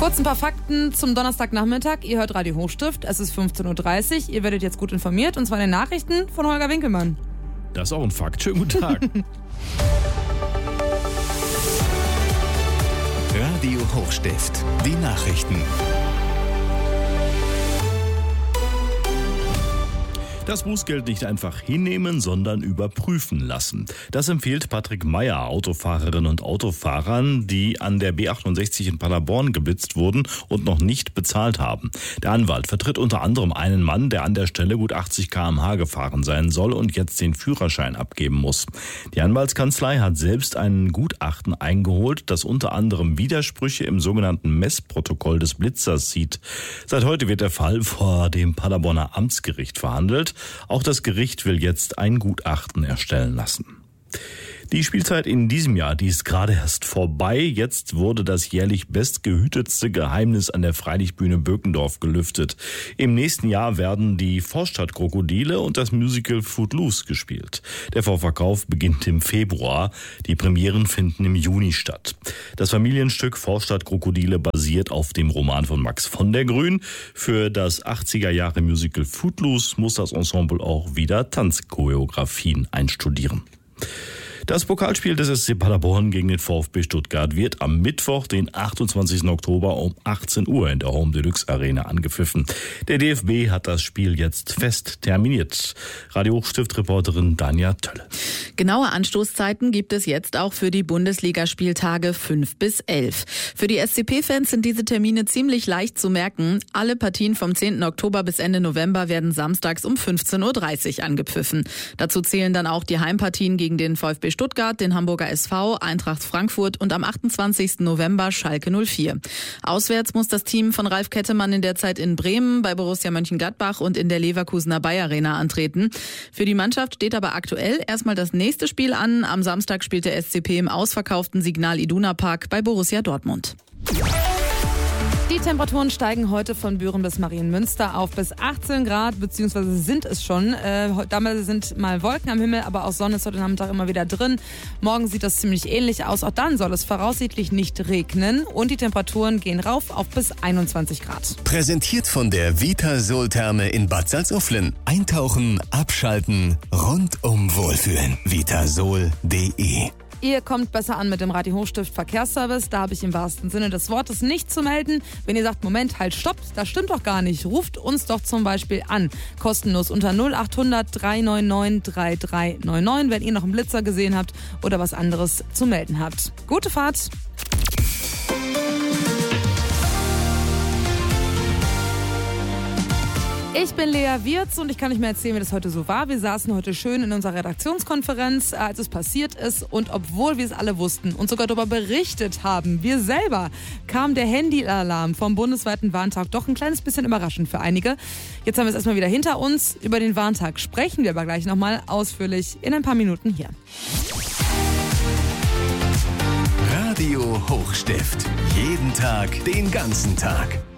Kurz ein paar Fakten zum Donnerstagnachmittag. Ihr hört Radio Hochstift, es ist 15.30 Uhr. Ihr werdet jetzt gut informiert, und zwar in den Nachrichten von Holger Winkelmann. Das ist auch ein Fakt. Schönen guten Tag. Radio Hochstift, die Nachrichten. Das Bußgeld nicht einfach hinnehmen, sondern überprüfen lassen. Das empfiehlt Patrick Meyer, Autofahrerinnen und Autofahrern, die an der B68 in Paderborn geblitzt wurden und noch nicht bezahlt haben. Der Anwalt vertritt unter anderem einen Mann, der an der Stelle gut 80 km/h gefahren sein soll und jetzt den Führerschein abgeben muss. Die Anwaltskanzlei hat selbst ein Gutachten eingeholt, das unter anderem Widersprüche im sogenannten Messprotokoll des Blitzers sieht. Seit heute wird der Fall vor dem Paderborner Amtsgericht verhandelt. Auch das Gericht will jetzt ein Gutachten erstellen lassen. Die Spielzeit in diesem Jahr, die ist gerade erst vorbei. Jetzt wurde das jährlich bestgehütetste Geheimnis an der Freilichtbühne Böckendorf gelüftet. Im nächsten Jahr werden die Vorstadtkrokodile und das Musical Footloose gespielt. Der Vorverkauf beginnt im Februar. Die Premieren finden im Juni statt. Das Familienstück Vorstadtkrokodile basiert auf dem Roman von Max von der Grün. Für das 80er-Jahre-Musical Footloose muss das Ensemble auch wieder Tanzchoreografien einstudieren. Das Pokalspiel des SC Paderborn gegen den VfB Stuttgart wird am Mittwoch, den 28. Oktober um 18 Uhr in der Home Deluxe Arena angepfiffen. Der DFB hat das Spiel jetzt fest terminiert. Radio Hochstift-Reporterin Danja Tölle. Genaue Anstoßzeiten gibt es jetzt auch für die Bundesligaspieltage 5 bis 11. Für die SCP-Fans sind diese Termine ziemlich leicht zu merken. Alle Partien vom 10. Oktober bis Ende November werden samstags um 15.30 Uhr angepfiffen. Dazu zählen dann auch die Heimpartien gegen den VfB Stuttgart, den Hamburger SV, Eintracht Frankfurt und am 28. November Schalke 04. Auswärts muss das Team von Ralf Kettemann in der Zeit in Bremen, bei Borussia Mönchengladbach und in der Leverkusener Bayer Arena antreten. Für die Mannschaft steht aber aktuell erstmal das nächste Spiel an. Am Samstag spielt der SCP im ausverkauften Signal Iduna Park bei Borussia Dortmund. Die Temperaturen steigen heute von Büren bis Marienmünster auf bis 18 Grad, beziehungsweise sind es schon. Damals sind mal Wolken am Himmel, aber auch Sonne ist heute Nachmittag immer wieder drin. Morgen sieht das ziemlich ähnlich aus. Auch dann soll es voraussichtlich nicht regnen und die Temperaturen gehen rauf auf bis 21 Grad. Präsentiert von der Vitasol-Therme in Bad Salzuflen. Eintauchen, abschalten, rundum wohlfühlen. Vitasol.de. Ihr kommt besser an mit dem Radio Hochstift Verkehrsservice. Da habe ich im wahrsten Sinne des Wortes nichts zu melden. Wenn ihr sagt, Moment, halt, stoppt, das stimmt doch gar nicht. Ruft uns doch zum Beispiel an. Kostenlos unter 0800 399 3399, wenn ihr noch einen Blitzer gesehen habt oder was anderes zu melden habt. Gute Fahrt! Ich bin Lea Wirz und ich kann nicht mehr erzählen, wie das heute so war. Wir saßen heute schön in unserer Redaktionskonferenz, als es passiert ist. Und obwohl wir es alle wussten und sogar darüber berichtet haben, wir selber, kam der Handyalarm vom bundesweiten Warntag doch ein kleines bisschen überraschend für einige. Jetzt haben wir es erstmal wieder hinter uns. Über den Warntag sprechen wir aber gleich nochmal ausführlich in ein paar Minuten hier. Radio Hochstift. Jeden Tag, den ganzen Tag.